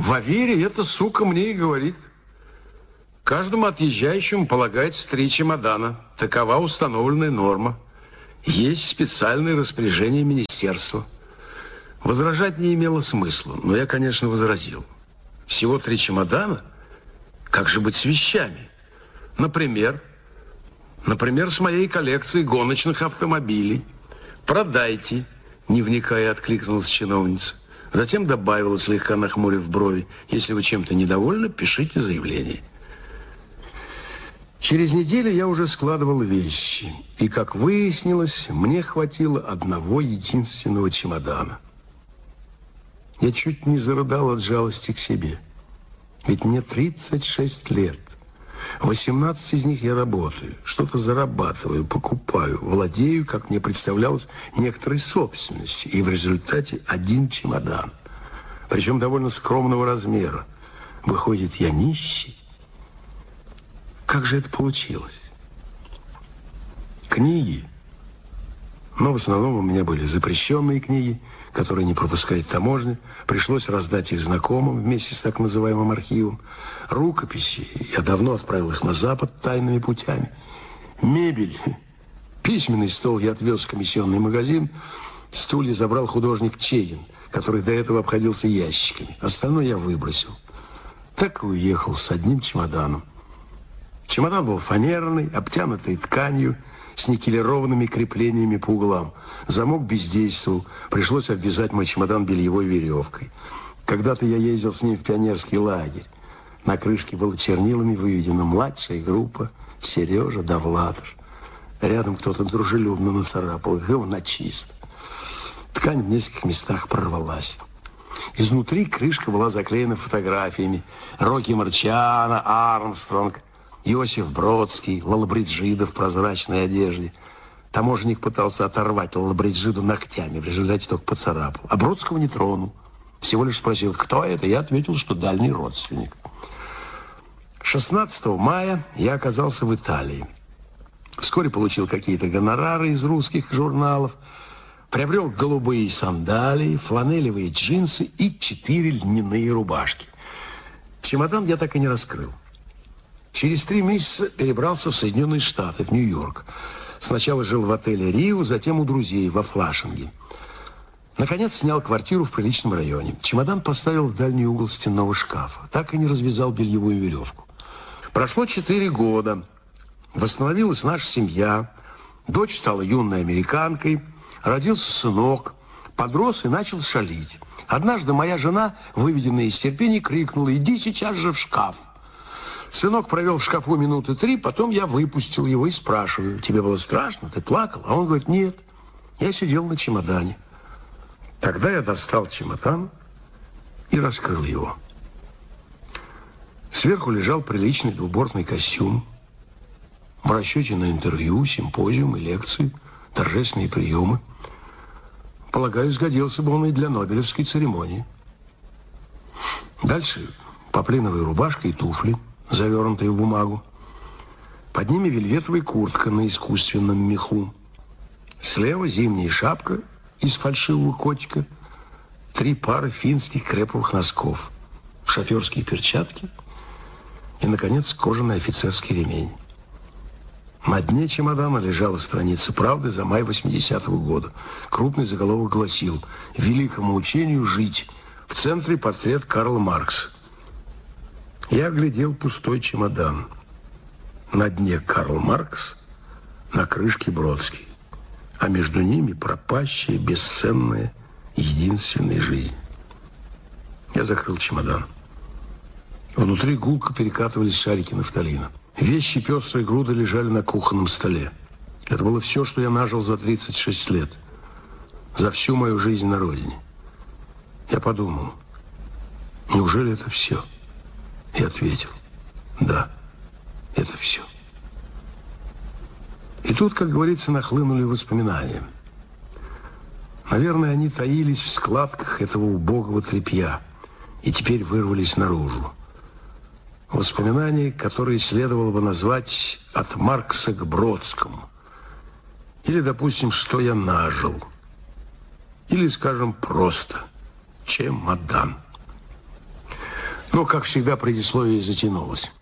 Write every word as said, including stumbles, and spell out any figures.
В Авере эта сука мне и говорит. Каждому отъезжающему полагается три чемодана. Такова установленная норма. Есть специальное распоряжение министерства. Возражать не имело смысла, но я, конечно, возразил. Всего три чемодана? Как же быть с вещами? Например, например, с моей коллекцией гоночных автомобилей. Продайте, не вникая, откликнулась чиновница. Затем добавила, слегка нахмурив брови: если вы чем-то недовольны, пишите заявление. Через неделю я уже складывал вещи. И, как выяснилось, мне хватило одного единственного чемодана. Я чуть не зарыдал от жалости к себе. Ведь мне тридцать шесть лет. восемнадцать из них я работаю, что-то зарабатываю, покупаю, владею, как мне представлялось, некоторой собственностью. И в результате один чемодан. Причем довольно скромного размера. Выходит, я нищий. Как же это получилось? Книги. Но в основном у меня были запрещенные книги, которые не пропускает таможня. Пришлось раздать их знакомым вместе с так называемым архивом. Рукописи. Я давно отправил их на Запад тайными путями. Мебель. Письменный стол я отвез в комиссионный магазин. Стулья забрал художник Чегин, который до этого обходился ящиками. Остальное я выбросил. Так и уехал с одним чемоданом. Чемодан был фанерный, обтянутый тканью, с никелированными креплениями по углам. Замок бездействовал. Пришлось обвязать мой чемодан бельевой веревкой. Когда-то я ездил с ним в пионерский лагерь. На крышке было чернилами выведена младшая группа Сережа Довлатов. Рядом кто-то дружелюбно нацарапал: говночист. Ткань в нескольких местах прорвалась. Изнутри крышка была заклеена фотографиями: Рокки Марчиано, Армстронг, Иосиф Бродский, Лоллабриджида в прозрачной одежде. Таможенник пытался оторвать Лоллабриджиду ногтями, в результате только поцарапал. А Бродского не тронул. Всего лишь спросил, кто это. Я ответил, что дальний родственник. шестнадцатого мая я оказался в Италии. Вскоре получил какие-то гонорары из русских журналов. Приобрел голубые сандалии, фланелевые джинсы и четыре льняные рубашки. Чемодан я так и не раскрыл. Через три месяца перебрался в Соединенные Штаты, в Нью-Йорк. Сначала жил в отеле «Рио», затем у друзей во Флашинге. Наконец снял квартиру в приличном районе. Чемодан поставил в дальний угол стенного шкафа. Так и не развязал бельевую веревку. Прошло четыре года. Восстановилась наша семья. Дочь стала юной американкой. Родился сынок. Подрос и начал шалить. Однажды моя жена, выведенная из терпения, крикнула: «Иди сейчас же в шкаф!» Сынок провел в шкафу минуты три, потом я выпустил его и спрашиваю: тебе было страшно? Ты плакал? А он говорит: нет, я сидел на чемодане. Тогда я достал чемодан и раскрыл его. Сверху лежал приличный двубортный костюм. В расчете на интервью, симпозиумы, лекции, торжественные приемы. Полагаю, сгодился бы он и для Нобелевской церемонии. Дальше поплиновая рубашка и туфли, завернутые в бумагу. Под ними вельветовая куртка на искусственном меху. Слева зимняя шапка из фальшивого котика, три пары финских креповых носков, шоферские перчатки и, наконец, кожаный офицерский ремень. На дне чемодана лежала страница «Правды» за май восьмидесятого года. Крупный заголовок гласил: «Великому учению жить. В центре портрет Карла Маркса». Я оглядел пустой чемодан. На дне Карл Маркс, на крышке Бродский. А между ними пропащая, бесценная, единственная жизнь. Я закрыл чемодан. Внутри гулко перекатывались шарики нафталина. Вещи пестрой груды лежали на кухонном столе. Это было все, что я нажил за тридцать шесть лет. За всю мою жизнь на родине. Я подумал, неужели это все? И ответил: да, это все. И тут, как говорится, нахлынули воспоминания. Наверное, они таились в складках этого убогого тряпья и теперь вырвались наружу. Воспоминания, которые следовало бы назвать «От Маркса к Бродскому». Или, допустим, «Что я нажил». Или, скажем, просто «Чемодан». Ну, как всегда, предисловие затянулось.